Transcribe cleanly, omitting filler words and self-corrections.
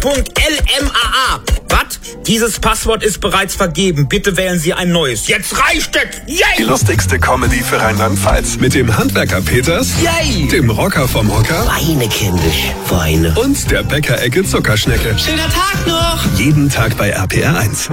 Lmaa. Was? Dieses Passwort ist bereits vergeben. Bitte wählen Sie ein neues. Jetzt reicht es! Yay! Die lustigste Comedy für Rheinland-Pfalz. Mit dem Handwerker Peters, Yay! dem Rocker vom Hocker Weine, kindisch, Weine. und der Bäckerecke Zuckerschnecke. Schöner Tag noch! Jeden Tag bei RPR 1.